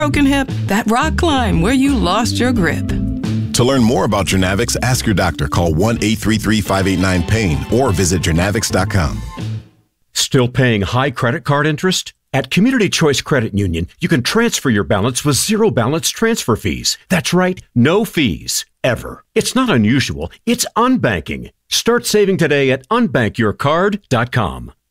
broken hip, that rock climb where you lost your grip. To learn more about Journavx, ask your doctor. Call 1-833-589-PAIN or visit journavx.com. Still paying high credit card interest? At Community Choice Credit Union, you can transfer your balance with zero balance transfer fees. That's right, no fees, ever. It's not unusual, it's unbanking. Start saving today at unbankyourcard.com.